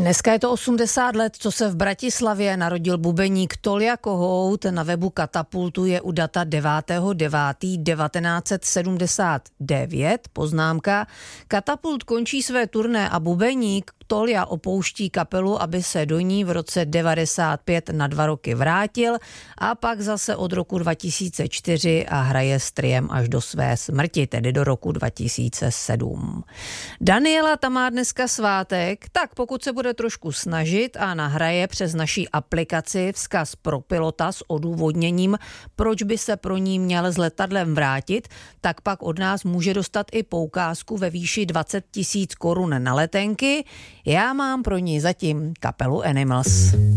Dneska je to 80 let, co se v Bratislavě narodil bubeník Tolja Kohout. Na webu Katapultu je u data 9.9.1979 poznámka. Katapult končí své turné a bubeník Tolja opouští kapelu, aby se do ní v roce 95 na 2 roky vrátil a pak zase od roku 2004 a hraje s triem až do své smrti, tedy do roku 2007. Daniela tam má dneska svátek, tak pokud se bude trošku snažit a nahraje přes naší aplikaci vzkaz pro pilota s odůvodněním, proč by se pro ní měl s letadlem vrátit, tak pak od nás může dostat i poukázku ve výši 20 000 korun na letenky. Já mám pro ní zatím kapelu Animals.